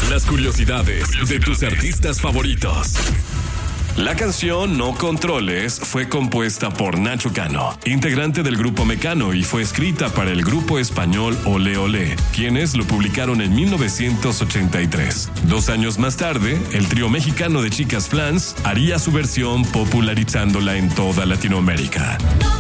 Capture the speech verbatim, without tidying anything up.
Las curiosidades de tus artistas favoritos. La canción No Controles fue compuesta por Nacho Cano, integrante del grupo Mecano, y fue escrita para el grupo español Olé Olé, quienes lo publicaron en mil novecientos ochenta y tres. Dos años más tarde, el trío mexicano de chicas Flans haría su versión popularizándola en toda Latinoamérica.